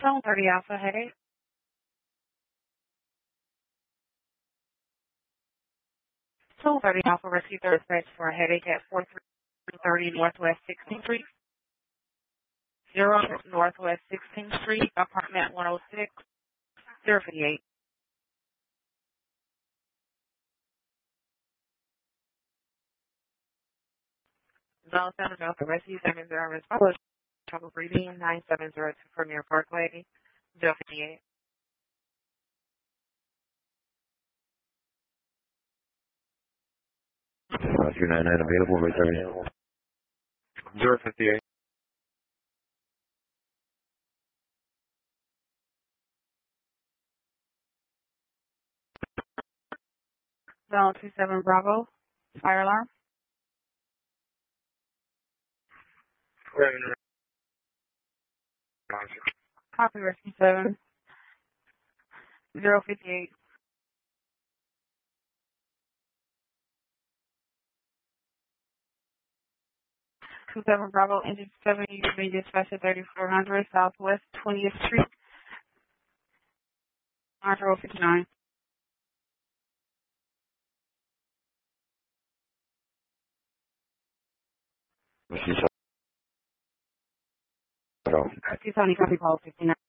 Zone 30 Alpha headache. Zone 30 Alpha received a dispatch for a headache at 4330 Northwest 16th Street. 0 Northwest 16th Street, apartment 106, 058. Zone 7 Alpha received a response. Trouble breathing, 9702 Premier Parkway, 058. 299 available, right there. 058. Zone 27 Bravo, fire alarm. Copy rescue 7, 058. 27 Bravo, engine 7, you can be dispatched at 3400 Southwest 20th Street, Archer 59. Machine shut off. Tony, copy call 59.